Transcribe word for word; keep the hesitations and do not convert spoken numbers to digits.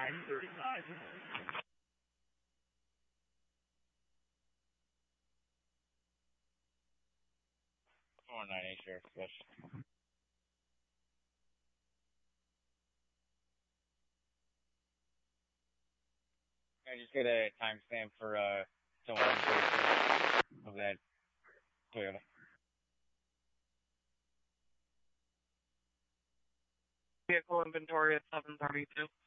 nine thirty-five. four nine eight, Sheriff Bush. Can I just get a timestamp for uh someone of that Toyota? Vehicle inventory at seven thirty-two.